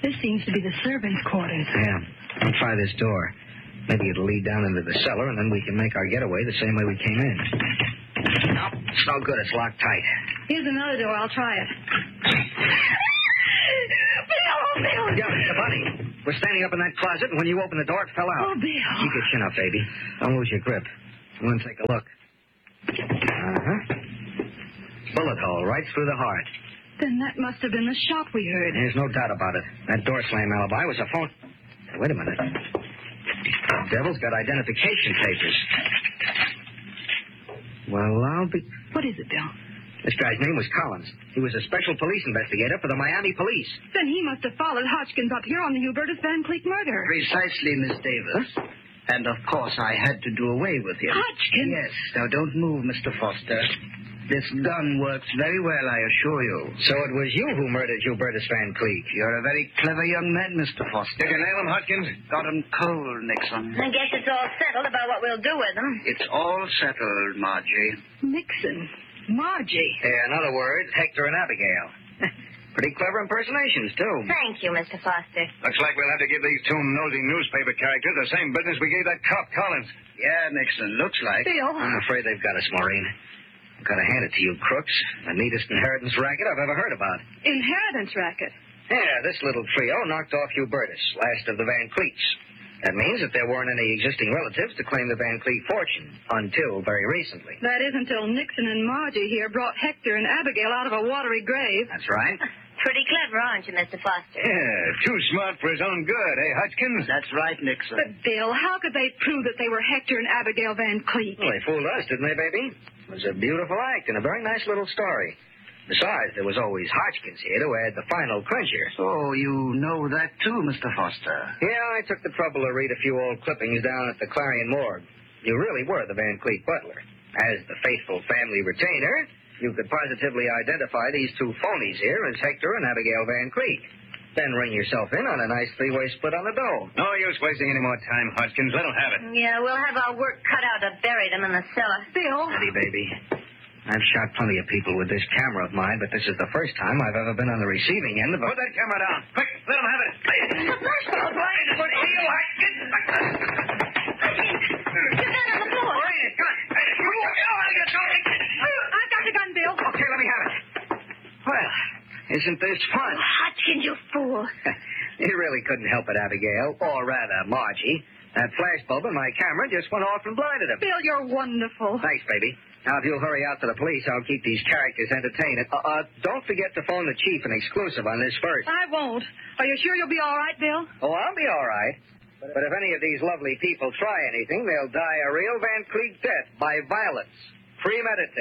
This seems to be the servants' quarters. Yeah. I'll try this door. Maybe it'll lead down into the cellar, and then we can make our getaway the same way we came in. Nope, it's no good. It's locked tight. Here's another door. I'll try it. Bill! Yeah, Bunny. We're standing up in that closet, and when you opened the door, it fell out. Oh, Bill. Keep your chin up, baby. Don't lose your grip. I'm going to take a look. Uh-huh. Bullet hole right through the heart. Then that must have been the shot we heard. There's no doubt about it. That door slam alibi was a phone... Hey, wait a minute. The devil's got identification papers. Well, I'll be... What is it, Bill? This guy's name was Collins. He was a special police investigator for the Miami police. Then he must have followed Hodgkins up here on the Hubertus Van Cleek murder. Precisely, Miss Davis. Huh? And, of course, I had to do away with him. Hodgkins? Yes. Now, don't move, Mr. Foster. This gun works very well, I assure you. So it was you who murdered Hubertus Van Cleek. You're a very clever young man, Mr. Foster. You can nail him, Hodgkins? Got him cold, Nixon. I guess it's all settled about what we'll do with him. It's all settled, Margie. Nixon. Margie. In other words, Hector and Abigail. Pretty clever impersonations, too. Thank you, Mr. Foster. Looks like we'll have to give these two nosy newspaper characters the same business we gave that cop, Collins. Yeah, Nixon, looks like. Bill. I'm afraid they've got us, Maureen. I've got to hand it to you, crooks. The neatest inheritance racket I've ever heard about. Inheritance racket. Yeah, this little trio knocked off Hubertus, last of the Van Cleets. That means that there weren't any existing relatives to claim the Van Cleet fortune, until very recently. That is until Nixon and Margie here brought Hector and Abigail out of a watery grave. That's right. Pretty clever, aren't you, Mr. Foster? Yeah, too smart for his own good, eh, Hodgkins? That's right, Nixon. But, Bill, how could they prove that they were Hector and Abigail Van Cleet? Well, they fooled us, didn't they, baby? It was a beautiful act and a very nice little story. Besides, there was always Hodgkins here to add the final clincher. Oh, you know that too, Mr. Foster. Yeah, I took the trouble to read a few old clippings down at the Clarion Morgue. You really were the Van Cleet butler. As the faithful family retainer, you could positively identify these two phonies here as Hector and Abigail Van Cleet. Then ring yourself in on a nice three-way split on the dough. No use wasting any more time, Hodgkins. Let him have it. Yeah, we'll have our work cut out to bury them in the cellar. Bill. Steady, baby. I've shot plenty of people with this camera of mine, but this is the first time I've ever been on the receiving end of a... Put that camera down. Quick, let him have it. Stop lying. Put you, Hodgkins. Your gun on the floor. Maureen, it's gone. I've got the gun, Bill. Okay, let me have it. Well, isn't this fun? Hodgkins, you fool. You really couldn't help it, Abigail, or rather, Margie. That flash bulb in my camera just went off and blinded him. Bill, you're wonderful. Thanks, baby. Now, if you'll hurry out to the police, I'll keep these characters entertained. Don't forget to phone the chief in exclusive on this first. I won't. Are you sure you'll be all right, Bill? Oh, I'll be all right. But if any of these lovely people try anything, they'll die a real Van Cleet death by violence. Premeditated.